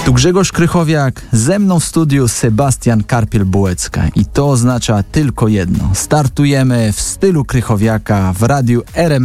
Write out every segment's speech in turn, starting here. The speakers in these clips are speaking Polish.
Tu Grzegorz Krychowiak, ze mną w studiu Sebastian Karpiel-Bułecka i to oznacza tylko jedno. Startujemy w stylu Krychowiaka w radiu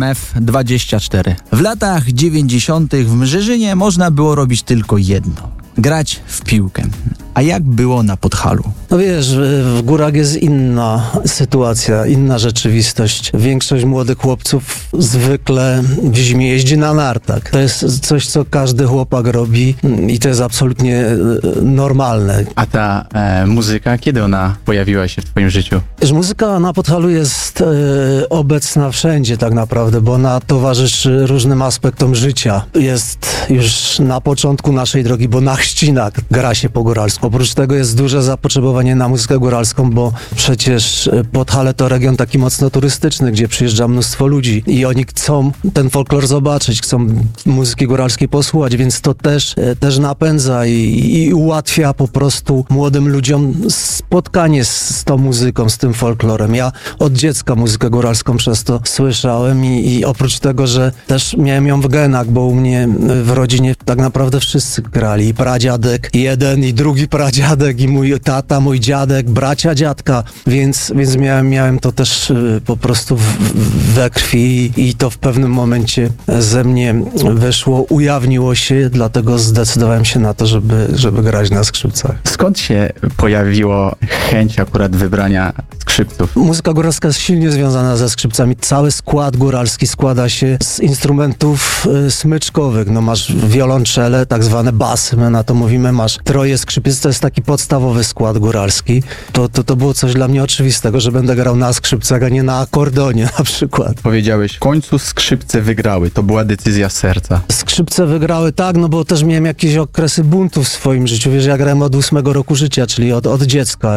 RMF24. W latach 90. w Mrzeżynie można było robić tylko jedno. Grać w piłkę. A jak było na Podhalu? No wiesz, w górach jest inna sytuacja, inna rzeczywistość. Większość młodych chłopców zwykle w zimie jeździ na nartach. To jest coś, co każdy chłopak robi i to jest absolutnie normalne. A ta muzyka, kiedy ona pojawiła się w twoim życiu? Wiesz, muzyka na Podhalu jest obecna wszędzie tak naprawdę, bo ona towarzyszy różnym aspektom życia. Jest już na początku naszej drogi, bo na chrzcinach gra się po góralsku. Oprócz tego jest duże zapotrzebowanie na muzykę góralską, bo przecież Podhale to region taki mocno turystyczny, gdzie przyjeżdża mnóstwo ludzi i oni chcą ten folklor zobaczyć, chcą muzyki góralskiej posłuchać, więc to też napędza i ułatwia po prostu młodym ludziom spotkanie z tą muzyką, z tym folklorem. Ja od dziecka muzykę góralską przez to słyszałem i oprócz tego, że też miałem ją w genach, bo u mnie w rodzinie tak naprawdę wszyscy grali. I pradziadek jeden, i drugi pradziadek, i mój tata, mój dziadek, bracia dziadka, więc miałem to też po prostu we krwi i to w pewnym momencie ze mnie wyszło, ujawniło się, dlatego zdecydowałem się na to, żeby grać na skrzypcach. Skąd się pojawiło chęć akurat wybrania skrzypców? Muzyka góralska jest silnie związana ze skrzypcami. Cały skład góralski składa się z instrumentów smyczkowych. No masz wiolonczele, tak zwane basy, my na to mówimy, masz troje skrzypiec, to jest taki podstawowy skład góralski. To było coś dla mnie oczywistego, że będę grał na skrzypcach, a nie na akordeonie na przykład. Powiedziałeś, w końcu skrzypce wygrały, to była decyzja serca. Skrzypce wygrały, tak, no bo też miałem jakieś okresy buntu w swoim życiu. Wiesz, ja grałem od 8 roku życia, czyli od dziecka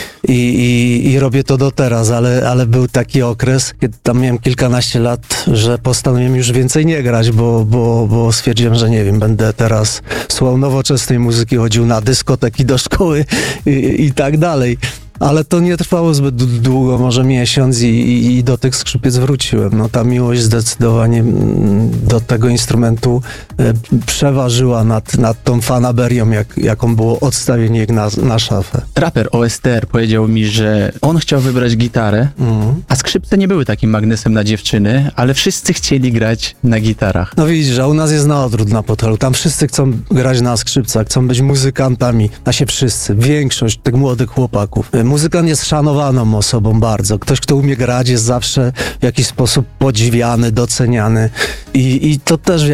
i robię to do teraz, ale był taki okres, kiedy tam miałem kilkanaście lat, że postanowiłem już więcej nie grać, bo stwierdziłem, że nie wiem, będę teraz słuchał nowoczesnej muzyki, chodził na dyskoteki do szkoły i tak dalej. Ale to nie trwało zbyt długo, może miesiąc i do tych skrzypiec wróciłem. No ta miłość zdecydowanie do tego instrumentu przeważyła nad tą fanaberią, jaką było odstawienie ich na szafę. Raper OSTR powiedział mi, że on chciał wybrać gitarę, a skrzypce nie były takim magnesem na dziewczyny, ale wszyscy chcieli grać na gitarach. No widzisz, a u nas jest na odwrót na Podhalu. Tam wszyscy chcą grać na skrzypcach, chcą być muzykantami. Wszyscy, większość tych młodych chłopaków. Muzykant jest szanowaną osobą bardzo. Ktoś, kto umie grać, jest zawsze w jakiś sposób podziwiany, doceniany i to też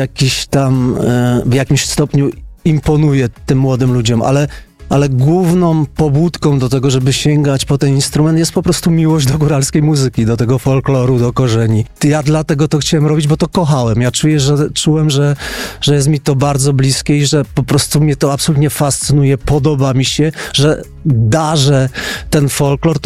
w jakimś stopniu imponuje tym młodym ludziom, ale główną pobudką do tego, żeby sięgać po ten instrument jest po prostu miłość do góralskiej muzyki, do tego folkloru, do korzeni. Ja dlatego to chciałem robić, bo to kochałem. Ja czułem, że jest mi to bardzo bliskie i że po prostu mnie to absolutnie fascynuje, podoba mi się, że darzę ten folklor.